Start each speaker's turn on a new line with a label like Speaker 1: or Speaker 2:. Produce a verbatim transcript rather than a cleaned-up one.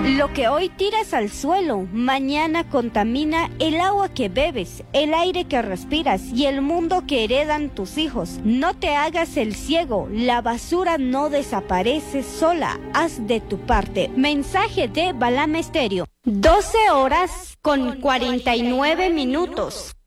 Speaker 1: Lo que hoy tiras al suelo, mañana contamina el agua que bebes, el aire que respiras y el mundo que heredan tus hijos. No te hagas el ciego, la basura no desaparece sola, haz de tu parte. Mensaje de Balam Estéreo. doce horas con cuarenta y nueve minutos.